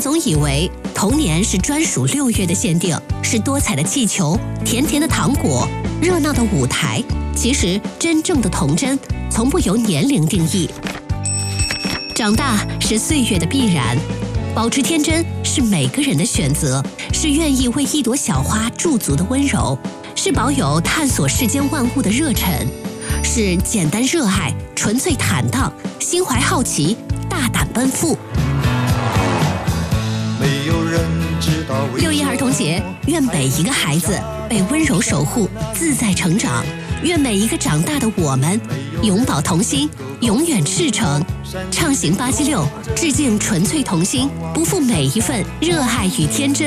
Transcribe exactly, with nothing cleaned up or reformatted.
总以为童年是专属六月的限定，是多彩的气球、甜甜的糖果、热闹的舞台。其实，真正的童真从不由年龄定义。长大是岁月的必然，保持天真是每个人的选择，是愿意为一朵小花驻足的温柔，是保有探索世间万物的热忱，是简单热爱、纯粹坦荡、心怀好奇、大胆奔赴。 没有人知道六一儿童节，愿每一个孩子被温柔守护，自在成长。愿每一个长大的我们，永葆童心，永远赤诚。畅行八七六，致敬纯粹童心，不负每一份热爱与天真。